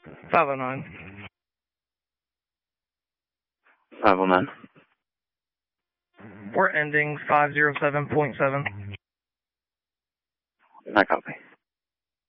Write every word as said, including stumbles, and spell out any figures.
five oh nine. five oh nine. We're ending five oh seven point seven. I copy.